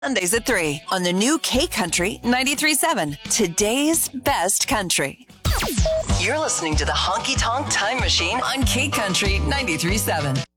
Sundays at 3 on the new K-Country 93.7. Today's best country. You're listening to the Honky Tonk Time Machine on K-Country 93.7.